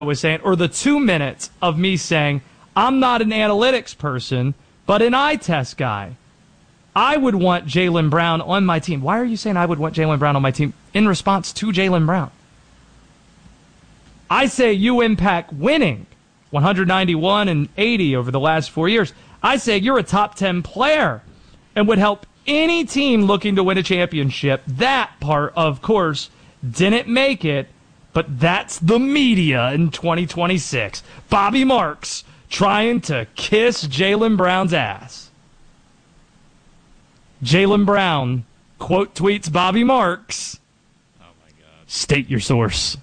was saying, or the 2 minutes of me saying, I'm not an analytics person, but an eye test guy. I would want Jaylen Brown on my team. Why are you saying I would want Jaylen Brown on my team in response to Jaylen Brown? I say you impact winning 191 and 80 over the last 4 years. I say you're a top 10 player and would help any team looking to win a championship. That part, of course, didn't make it, but that's the media in 2026. Bobby Marks trying to kiss Jaylen Brown's ass. Jaylen Brown quote tweets Bobby Marks. Oh my God. State your source.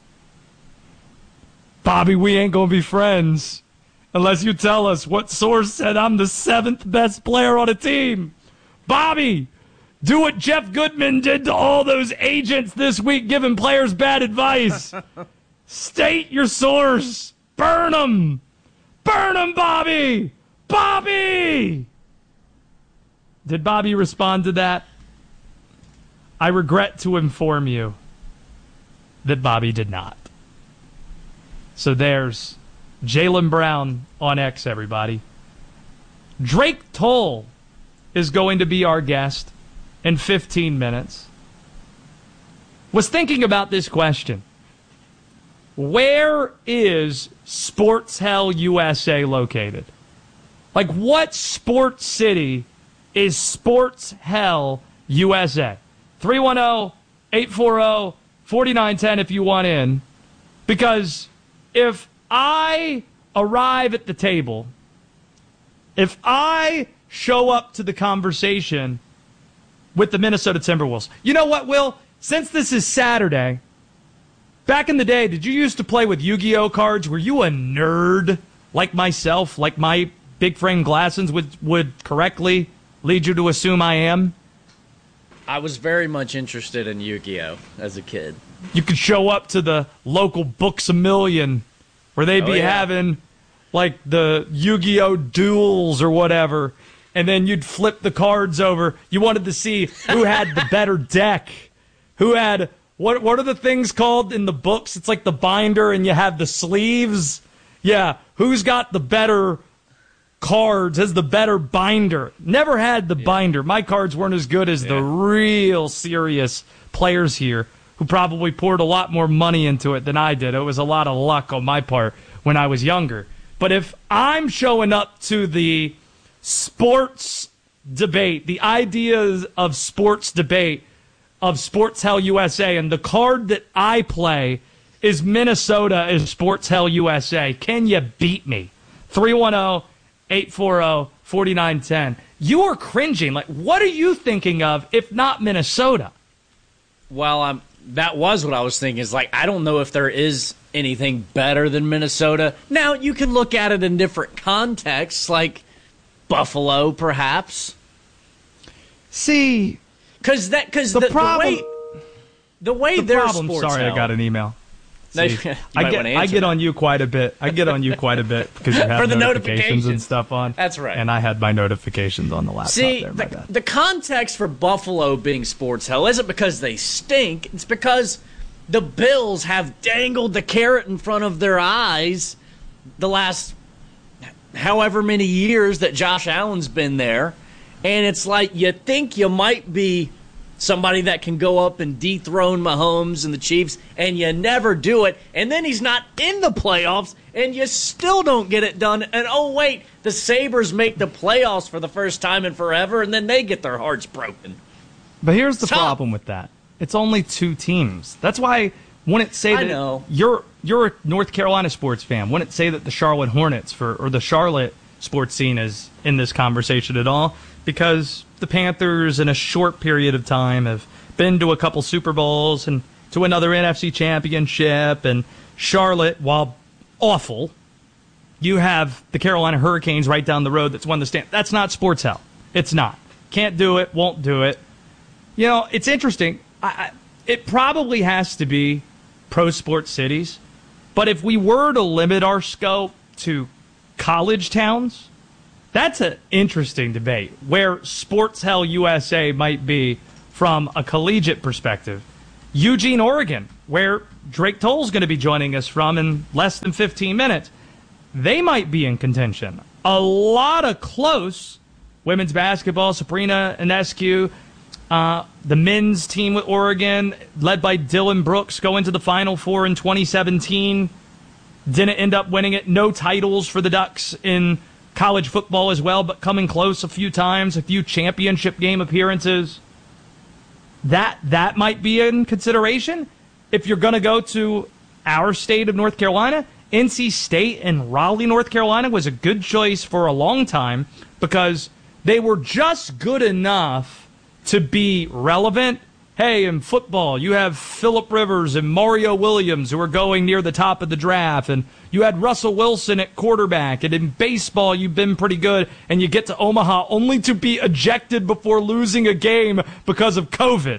Bobby, we ain't gonna be friends unless you tell us what source said I'm the 7th best player on a team. Bobby, do what Jeff Goodman did to all those agents this week giving players bad advice. State your source. Burn them. Burn them, Bobby. Bobby! Did Bobby respond to that? I regret to inform you that Bobby did not. So there's Jaylen Brown on X, everybody. Drake Toll is going to be our guest in 15 minutes. Was thinking about this question. Where is Sports Hell USA located? Like, what sports city is Sports Hell USA? 310-840-4910 if you want in. Because if I arrive at the table, if I show up to the conversation with the Minnesota Timberwolves, you know what, Will? Since this is Saturday, back in the day, did you used to play with Yu-Gi-Oh cards? Were you a nerd like myself, like my big frame glasses would correctly lead you to assume I am? I was very much interested in Yu-Gi-Oh as a kid. You could show up to the local Books-A-Million where they'd be having like the Yu-Gi-Oh duels or whatever, and then you'd flip the cards over. You wanted to see who had the better deck. Who had, what are the things called in the books? It's like the binder and you have the sleeves. Yeah, who's got the better cards, has the better binder. Never had the binder. My cards weren't as good as the real serious players here who probably poured a lot more money into it than I did. It was a lot of luck on my part when I was younger. But if I'm showing up to the sports debate, the ideas of sports debate of Sports Hell USA, and the card that I play is Minnesota is Sports Hell USA, can you beat me? 310-840-4910. You are cringing. Like, what are you thinking of if not Minnesota? Well, that was what I was thinking. Is like, I don't know if there is anything better than Minnesota. Now, you can look at it in different contexts, like Buffalo, perhaps. See, because the way their sports. Sorry, hell, I got an email. I get on you quite a bit. I get on you quite a bit because you have for the notifications and stuff on. That's right. And I had my notifications on the laptop. See, there, the context for Buffalo being sports hell isn't because they stink. It's because the Bills have dangled the carrot in front of their eyes the last however many years that Josh Allen's been there. And it's like you think you might be somebody that can go up and dethrone Mahomes and the Chiefs, and you never do it. And then he's not in the playoffs, and you still don't get it done. And, oh, wait, the Sabres make the playoffs for the first time in forever, and then they get their hearts broken. But here's the problem with that. It's only 2 teams. That's why wouldn't say that you're a North Carolina sports fan. Wouldn't say that the Charlotte Hornets or the Charlotte sports scene is in this conversation at all, because the Panthers in a short period of time have been to a couple Super Bowls and to another NFC championship. And Charlotte, while awful, you have the Carolina Hurricanes right down the road that's won the stand. That's not sports hell. It's not. Can't do it, won't do it. You know, it's interesting. It probably has to be pro sports cities. But if we were to limit our scope to college towns, that's an interesting debate, where Sports Hell USA might be from a collegiate perspective. Eugene, Oregon, where Drake Toll's going to be joining us from in less than 15 minutes. They might be in contention. A lot of close women's basketball, Sabrina Ionescu, the men's team with Oregon, led by Dylan Brooks, going to the Final Four in 2017. Didn't end up winning it. No titles for the Ducks in college football as well, but coming close a few times, a few championship game appearances. That might be in consideration. If you're going to go to our state of North Carolina, NC State and Raleigh, North Carolina was a good choice for a long time because they were just good enough to be relevant. Hey, in football, you have Phillip Rivers and Mario Williams who are going near the top of the draft, and you had Russell Wilson at quarterback, and in baseball, you've been pretty good, and you get to Omaha only to be ejected before losing a game because of COVID.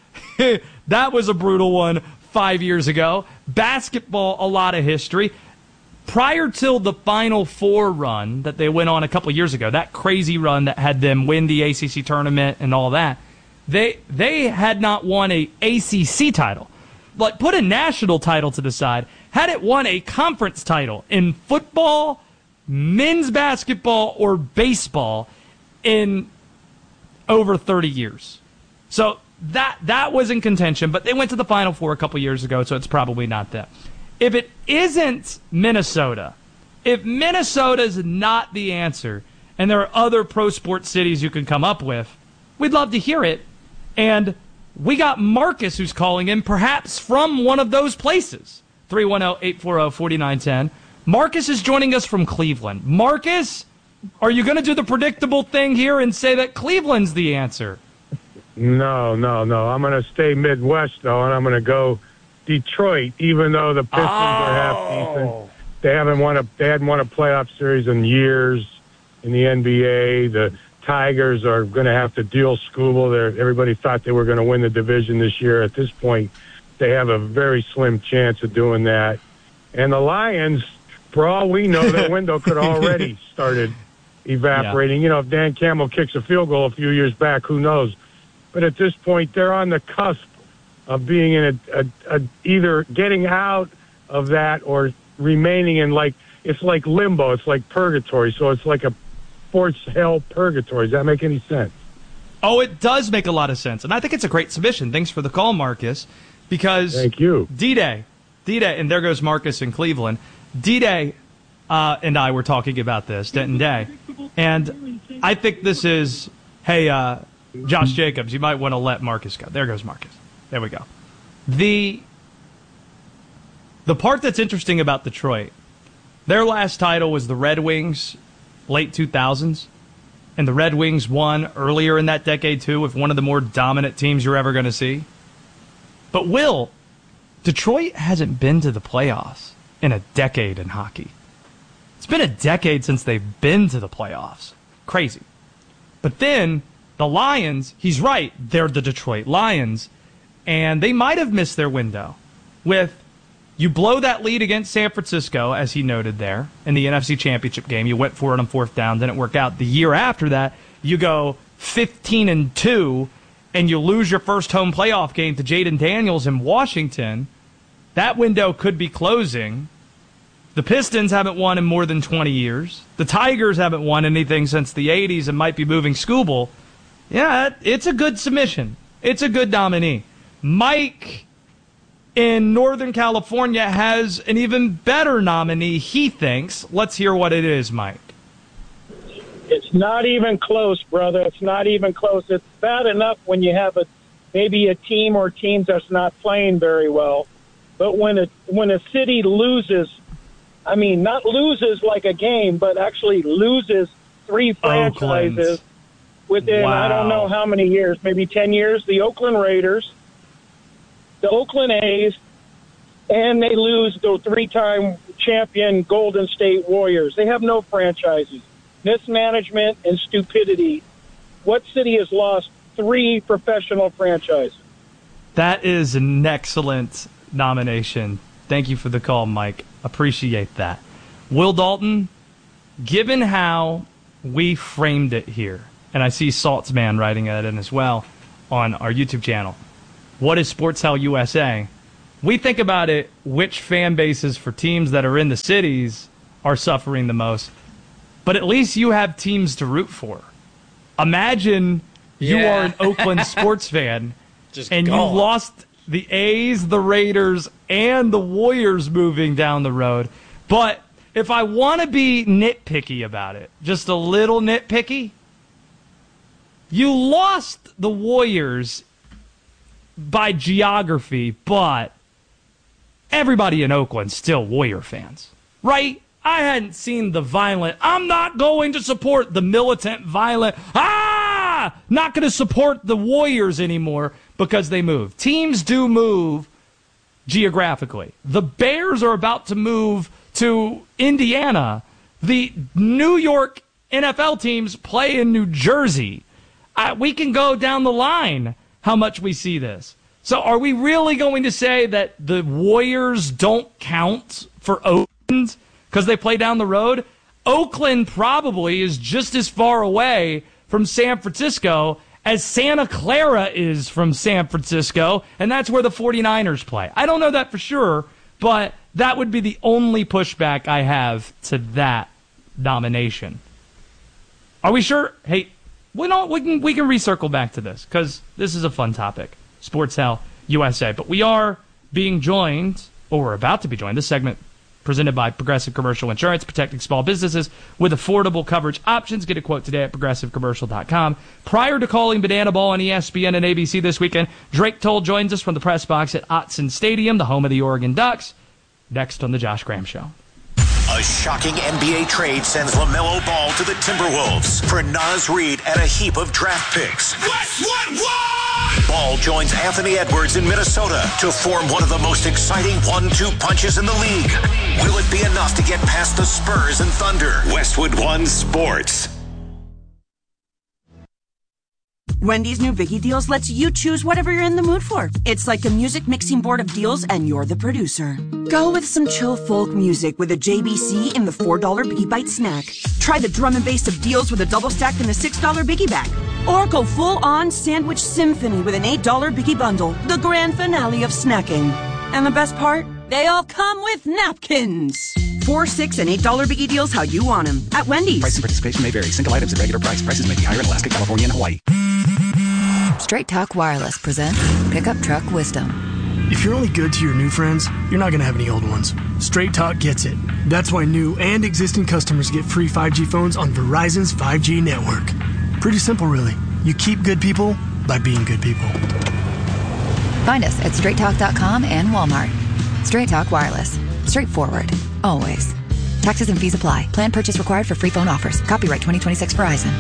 That was a brutal one 5 years ago. Basketball, a lot of history. Prior to the Final Four run that they went on a couple years ago, that crazy run that had them win the ACC tournament and all that, they had not won a ACC title. Like, put a national title to the side. Had it won a conference title in football, men's basketball, or baseball in over 30 years. So that was in contention, but they went to the Final Four a couple years ago, so it's probably not them. If it isn't Minnesota, if Minnesota's not the answer, and there are other pro sports cities you can come up with, we'd love to hear it. And we got Marcus who's calling in, perhaps from one of those places. 310-840-4910. Marcus is joining us from Cleveland. Marcus, are you going to do the predictable thing here and say that Cleveland's the answer? No. I'm going to stay Midwest, though, and I'm going to go Detroit, even though the Pistons are half decent. They hadn't won a playoff series in years in the NBA. The Tigers are going to have to deal Scooble. Everybody thought they were going to win the division this year. At this point, they have a very slim chance of doing that. And the Lions, for all we know, their window could already started evaporating. Yeah. You know, if Dan Campbell kicks a field goal a few years back, who knows? But at this point, they're on the cusp of being in a either getting out of that or remaining in, like, it's like limbo. It's like purgatory. So it's like a sports hell purgatory. Does that make any sense? Oh, it does make a lot of sense. And I think it's a great submission. Thanks for the call, Marcus. Because thank you. D-Day, and there goes Marcus in Cleveland. D-Day and I were talking about this, Denton Day. And I think this is, hey, Josh Jacobs, you might want to let Marcus go. There goes Marcus. There we go. The part that's interesting about Detroit, their last title was the Red Wings, late 2000s, and the Red Wings won earlier in that decade too with one of the more dominant teams you're ever going to see. But Will, Detroit hasn't been to the playoffs in a decade in hockey. It's been a decade since they've been to the playoffs. Crazy. But then the Lions, he's right, they're the Detroit Lions, and they might have missed their window with you blow that lead against San Francisco, as he noted there, in the NFC Championship game. You went for it on fourth down, didn't work out. The year after that, you go 15-2, and you lose your first home playoff game to Jaden Daniels in Washington. That window could be closing. The Pistons haven't won in more than 20 years. The Tigers haven't won anything since the 80s and might be moving Scooble. Yeah, it's a good submission. It's a good nominee. Mike in Northern California has an even better nominee, he thinks. Let's hear what it is, Mike. It's not even close, brother. It's not even close. It's bad enough when you have maybe a team or teams that's not playing very well. But when a city loses, I mean, not loses like a game, but actually loses three franchises within, I don't know how many years, maybe 10 years, the Oakland Raiders, the Oakland A's, and they lose the three-time champion Golden State Warriors. They have no franchises. Mismanagement and stupidity. What city has lost three professional franchises? That is an excellent nomination. Thank you for the call, Mike. Appreciate that. Will Dalton, given how we framed it here, and I see Saltzman writing that in as well on our YouTube channel, what is Sports Hell USA? we think about it, which fan bases for teams that are in the cities are suffering the most. But at least you have teams to root for. Imagine you are an Oakland sports fan and you lost the A's, the Raiders, and the Warriors moving down the road. But if I want to be nitpicky about it, just a little nitpicky, you lost the Warriors by geography, but everybody in Oakland's still Warrior fans, right? I hadn't seen the violent, I'm not going to support the militant, violent, not going to support the Warriors anymore because they move. Teams do move geographically. The Bears are about to move to Indiana. The New York NFL teams play in New Jersey. We can go down the line how much we see this. So are we really going to say that the Warriors don't count for Oakland because they play down the road? Oakland probably is just as far away from San Francisco as Santa Clara is from San Francisco, and that's where the 49ers play. I don't know that for sure, but that would be the only pushback I have to that nomination. Are we sure? Hey, we can recircle back to this because this is a fun topic. Sports Hell USA. But we are being joined, or we're about to be joined, this segment presented by Progressive Commercial Insurance, protecting small businesses with affordable coverage options. Get a quote today at progressivecommercial.com. Prior to calling Banana Ball on ESPN and ABC this weekend, Drake Toll joins us from the press box at Autzen Stadium, the home of the Oregon Ducks. Next on The Josh Graham Show. A shocking NBA trade sends LaMelo Ball to the Timberwolves for Naz Reid and a heap of draft picks. What? Ball joins Anthony Edwards in Minnesota to form one of the most exciting 1-2 punches in the league. Will it be enough to get past the Spurs and Thunder? Westwood One Sports. Wendy's new Biggie Deals lets you choose whatever you're in the mood for. It's like a music mixing board of deals and you're the producer. Go with some chill folk music with a JBC in the $4 Biggie Bite snack. Try the drum and bass of deals with a double stack in the $6 Biggie bag. Or go full-on sandwich symphony with an $8 Biggie bundle, the grand finale of snacking. And the best part? They all come with napkins. $4, $6, and $8 Biggie Deals how you want them at Wendy's. Price and participation may vary. Single items at regular price. Prices may be higher in Alaska, California, and Hawaii. Straight Talk Wireless presents Pickup Truck Wisdom. If you're only good to your new friends, you're not going to have any old ones. Straight Talk gets it. That's why new and existing customers get free 5G phones on Verizon's 5G network. Pretty simple, really. You keep good people by being good people. Find us at straighttalk.com and Walmart. Straight Talk Wireless. Straightforward. Always. Taxes and fees apply. Plan purchase required for free phone offers. Copyright 2026 Verizon.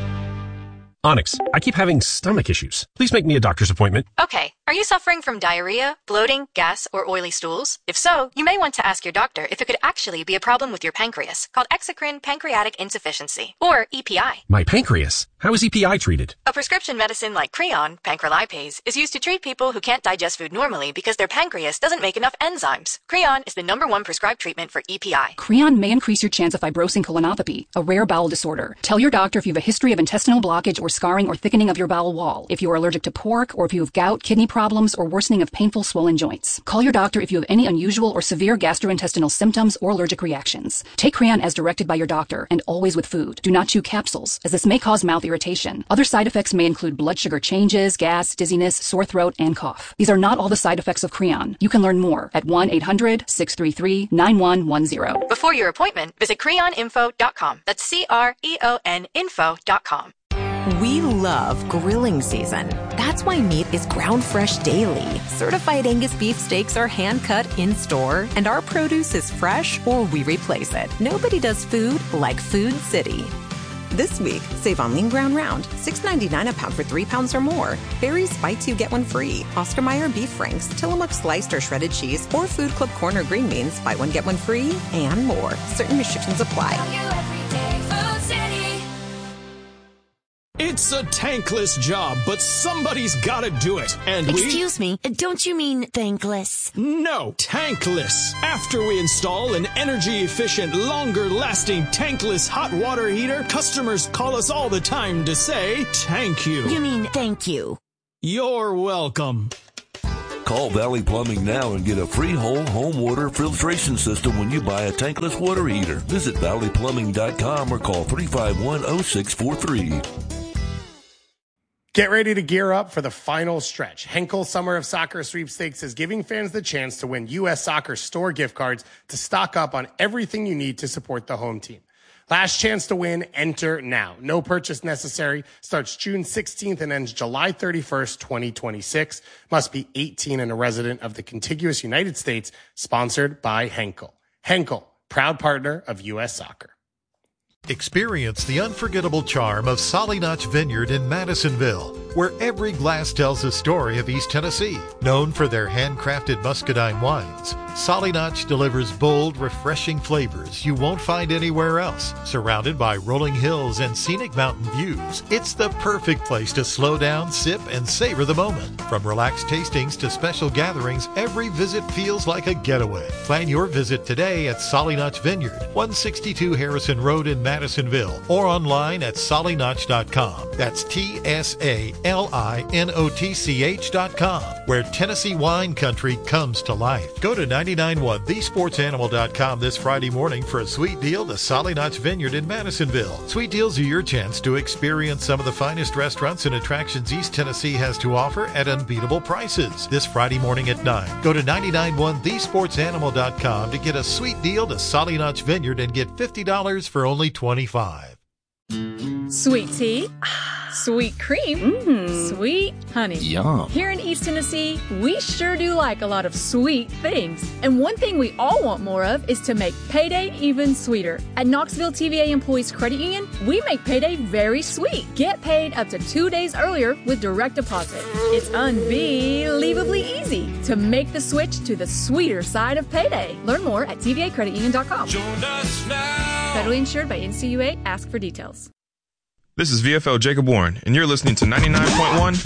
Onyx, I keep having stomach issues. Please make me a doctor's appointment. Okay. Are you suffering from diarrhea, bloating, gas, or oily stools? If so, you may want to ask your doctor if it could actually be a problem with your pancreas, called exocrine pancreatic insufficiency, or EPI. My pancreas? How is EPI treated? A prescription medicine like Creon, pancrelipase, is used to treat people who can't digest food normally because their pancreas doesn't make enough enzymes. Creon is the #1 prescribed treatment for EPI. Creon may increase your chance of fibrosing colonopathy, a rare bowel disorder. Tell your doctor if you have a history of intestinal blockage or scarring or thickening of your bowel wall, if you are allergic to pork, or if you have gout, kidney problems, or worsening of painful swollen joints. Call your doctor if you have any unusual or severe gastrointestinal symptoms or allergic reactions. Take Creon as directed by your doctor, and always with food. Do not chew capsules, as this may cause mouth irritation. Other side effects may include blood sugar changes, gas, dizziness, sore throat, and cough. These are not all the side effects of Creon. You can learn more at 1-800-633-9110. Before your appointment, visit creoninfo.com. That's CREON info.com. We love grilling season. That's why meat is ground fresh daily. Certified Angus beef steaks are hand cut in store, and our produce is fresh or we replace it. Nobody does food like Food City. This week, save on lean ground round, $6.99 a pound for 3 pounds or more. Barry's Bites You Get One Free. Oscar Mayer Beef Franks, Tillamook Sliced or Shredded Cheese, or Food Club Corner Green Beans, buy one, get one free, and more. Certain restrictions apply. It's a tankless job, but somebody's gotta do it. And Excuse me, don't you mean thankless? No, tankless. After we install an energy-efficient, longer-lasting tankless hot water heater, customers call us all the time to say, thank you. You mean thank you. You're welcome. Call Valley Plumbing now and get a free whole home water filtration system when you buy a tankless water heater. Visit valleyplumbing.com or call 351-0643. Get ready to gear up for the final stretch. Henkel Summer of Soccer Sweepstakes is giving fans the chance to win U.S. Soccer store gift cards to stock up on everything you need to support the home team. Last chance to win, enter now. No purchase necessary. Starts June 16th and ends July 31st, 2026. Must be 18 and a resident of the contiguous United States. Sponsored by Henkel. Henkel, proud partner of U.S. Soccer. Experience the unforgettable charm of Solly Notch Vineyard in Madisonville, where every glass tells a story of East Tennessee. Known for their handcrafted muscadine wines, Solly Notch delivers bold, refreshing flavors you won't find anywhere else. Surrounded by rolling hills and scenic mountain views, it's the perfect place to slow down, sip, and savor the moment. From relaxed tastings to special gatherings, every visit feels like a getaway. Plan your visit today at Solly Notch Vineyard, 162 Harrison Road in Madisonville, or online at sollynotch.com. That's TSALINOTCH.com, where Tennessee wine country comes to life. Go to 991thesportsanimal.com this Friday morning for a sweet deal to Solly Notch Vineyard in Madisonville. Sweet deals are your chance to experience some of the finest restaurants and attractions East Tennessee has to offer at unbeatable prices. This Friday morning at 9. Go to 991thesportsanimal.com to get a sweet deal to Solly Notch Vineyard and get $50 for only $25. Sweet tea, sweet cream, sweet honey. Yum. Here in East Tennessee, we sure do like a lot of sweet things. And one thing we all want more of is to make payday even sweeter. At Knoxville TVA Employees Credit Union, we make payday very sweet. Get paid up to 2 days earlier with direct deposit. It's unbelievably easy to make the switch to the sweeter side of payday. Learn more at tvacreditunion.com. Join us now. Federally insured by NCUA. Ask for details. This is VFL Jacob Warren, and you're listening to 99.1